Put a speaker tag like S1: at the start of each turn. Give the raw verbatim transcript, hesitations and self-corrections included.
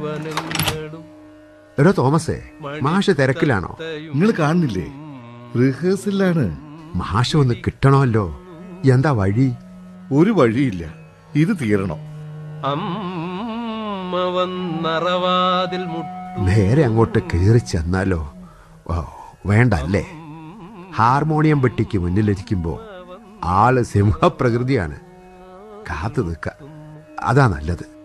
S1: എടോ തോമസേ, മാഷ് തിരക്കിലാണോ?
S2: നിങ്ങൾ കാണുന്നില്ലേ, റിഹേഴ്സലാണ്.
S1: മാഷ ഒന്ന് കിട്ടണമല്ലോ. എന്താ വഴി?
S2: ഒരു വഴിയില്ല, ഇത് തീരണം.
S1: നേരെ അങ്ങോട്ട് കയറി ചെന്നാലോ? വേണ്ട അല്ലേ? ഹാർമോണിയം പെട്ടിക്ക് മുന്നിലിരിക്കുമ്പോ ആള് സിംഹപ്രകൃതിയാണ്. കാത്തു നിൽക്ക, അതാ നല്ലത്.